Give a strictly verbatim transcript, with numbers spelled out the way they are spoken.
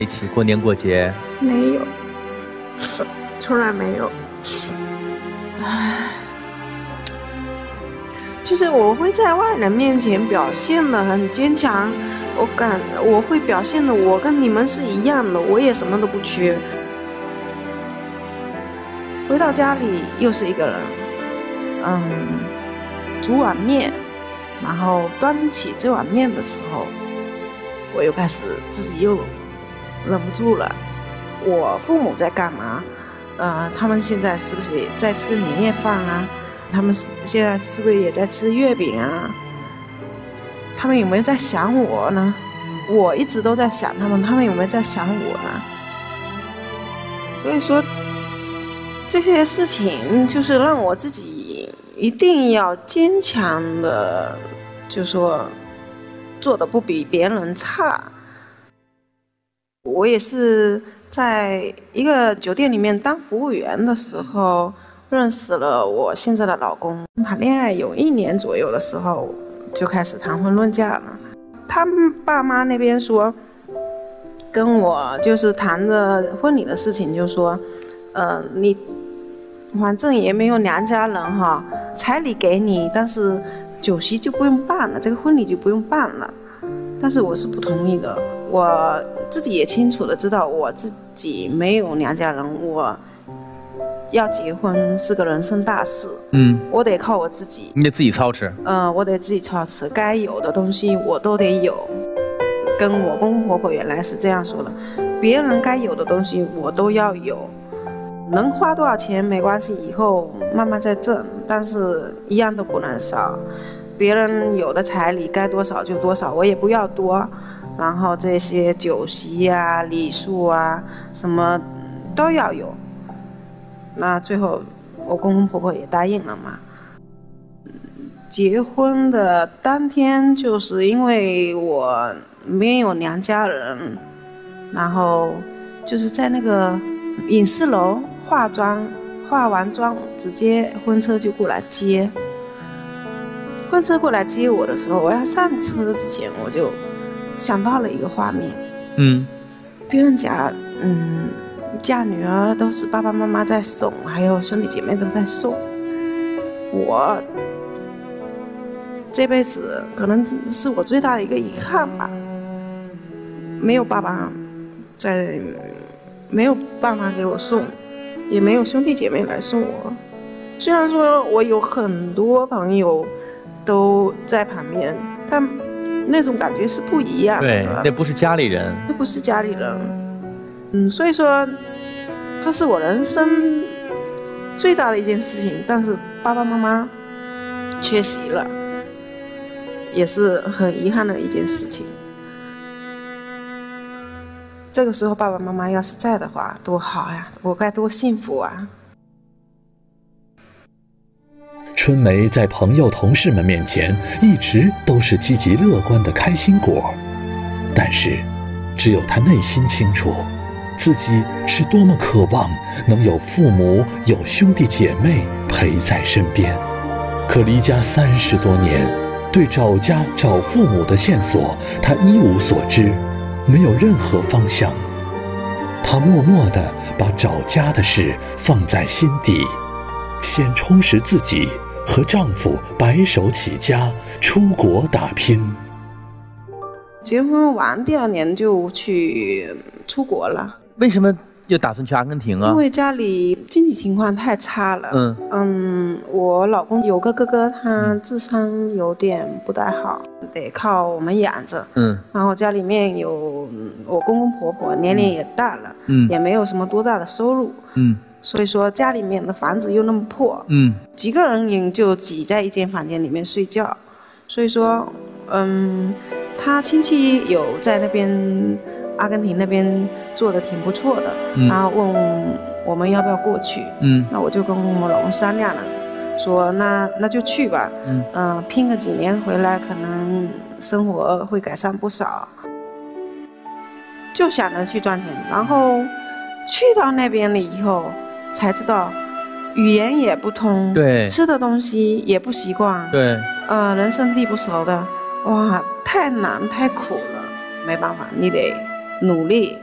一起过年过节？ 没有，从来没有。唉，就是我会在外人面前表现得很坚强，我感我会表现的我跟你们是一样的，我也什么都不缺。回到家里又是一个人，嗯，煮碗面，然后端起这碗面的时候，我又开始自己又忍不住了。我父母在干嘛？呃，他们现在是不是也在吃年夜饭啊？他们现在是不是也在吃月饼啊？他们有没有在想我呢？我一直都在想他们，他们有没有在想我呢？所以说，这些事情就是让我自己一定要坚强的，就说做的不比别人差。我也是在一个酒店里面当服务员的时候认识了我现在的老公，谈恋爱有一年左右的时候就开始谈婚论嫁了。他们爸妈那边说跟我就是谈着婚礼的事情，就说呃，你反正也没有娘家人哈，彩礼给你，但是酒席就不用办了，这个婚礼就不用办了。但是我是不同意的，我自己也清楚的知道我自己没有娘家人，我要结婚是个人生大事，嗯，我得靠我自己， 你得自己操持， 嗯、呃，我得自己操持，该有的东西我都得有。跟我公公婆婆原来是这样说的，别人该有的东西我都要有，能花多少钱没关系，以后慢慢再挣，但是一样都不能少。别人有的彩礼该多少就多少，我也不要多。然后这些酒席啊、礼数啊，什么都要有。那最后我公公婆婆也答应了嘛。结婚的当天，就是因为我没有娘家人，然后就是在那个影视楼化妆，化完妆直接婚车就过来接。婚车过来接我的时候，我要上车之前，我就想到了一个画面。嗯，别人家嗯嫁女儿都是爸爸妈妈在送，还有兄弟姐妹都在送。我这辈子可能是我最大的一个遗憾吧，没有爸爸在，没有办法给我送，也没有兄弟姐妹来送我。虽然说我有很多朋友都在旁边，但那种感觉是不一样的。 对，那不是家里人， 那不是家里人。嗯，所以说这是我人生最大的一件事情，但是爸爸妈妈缺席了，也是很遗憾的一件事情。这个时候爸爸妈妈要是在的话多好呀，我该多幸福啊。 春梅在朋友同事们面前一直都是积极乐观的开心果，但是只有她内心清楚自己是多么渴望能有父母有兄弟姐妹陪在身边。可离家三十多年，对找家找父母的线索她一无所知，没有任何方向。她默默地把找家的事放在心底，先充实自己，和丈夫白手起家出国打拼。 结婚完第二年就去出国了。 为什么又打算去阿根廷啊？ 因为家里经济情况太差了。嗯嗯，我老公有个哥哥，他智商有点不太好，得靠我们养着。嗯，然后家里面有我公公婆婆，年龄也大了，嗯，也没有什么多大的收入。嗯。所以说家里面的房子又那么破，嗯，几个人就挤在一间房间里面睡觉。所以说嗯，他亲戚有在那边阿根廷那边做的挺不错的，嗯，然后问我们要不要过去，嗯，那我就跟我老公商量了，说那那就去吧，嗯、呃、拼个几年回来可能生活会改善不少，就想着去赚钱。然后去到那边了以后才知道语言也不通，对，吃的东西也不习惯，对，呃，人生地不熟的，哇，太难太苦了，没办法，你得努力